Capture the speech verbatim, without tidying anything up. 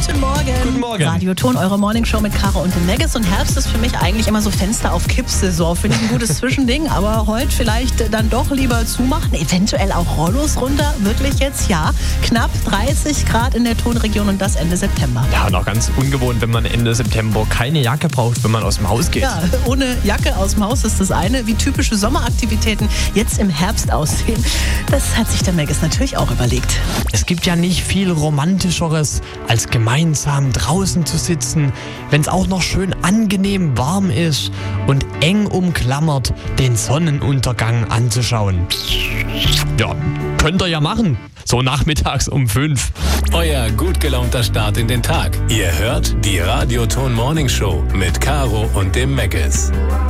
Guten Morgen. Guten Morgen. Radioton, eure Morningshow mit Caro und dem Megas. Und Herbst ist für mich eigentlich immer so Fenster auf Kipp-Saison. Finde ich ein gutes Zwischending, aber heute vielleicht dann doch lieber zumachen. Eventuell auch Rollos runter. Wirklich jetzt, ja. Knapp dreißig Grad in der Tonregion und das Ende September. Ja, und auch ganz ungewohnt, wenn man Ende September keine Jacke braucht, wenn man aus dem Haus geht. Ja, ohne Jacke aus dem Haus ist das eine. Wie typische Sommeraktivitäten jetzt im Herbst aussehen, das hat sich der Megas natürlich auch überlegt. Es gibt ja nicht viel Romantischeres, als gemeinsam draußen zu sitzen, wenn es auch noch schön angenehm warm ist und eng umklammert den Sonnenuntergang anzuschauen. Ja, könnt ihr ja machen. So nachmittags um fünf. Euer gut gelaunter Start in den Tag. Ihr hört die Radioton Morning Show mit Caro und dem Megas.